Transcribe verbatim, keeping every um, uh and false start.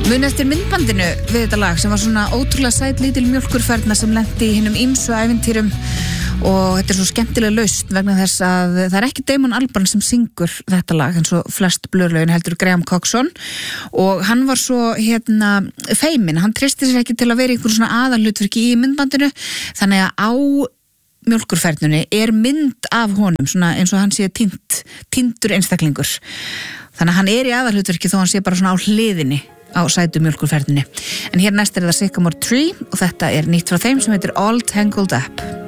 Muni eftir myndbandinu við þetta lag sem var svona ótrúlega sæt lítil mjólkurferðna sem lenti í hinum ýmsu ævintýrum og þetta er svo skemmtilega laust vegna þess að það er ekki Damon Albarn sem syngur þetta lag eins og flest blöðlögin heldur Graham Coxon og hann var svo hérna feiminn, hann tristi sér ekki til að vera í einhverjum svona aðalhlutverki í myndbandinu þannig að á mjólkurferðnunni er mynd af honum svona eins og hann sé týnd, týndur einstaklingur þannig að hann er í aðalhlutverki þó hann sé bara svona á hliðinni á sætu mjólkurferðinni. En hér næst er það Sycamore Tree og þetta er nýtt frá þeim sem heitir All Tangled Up.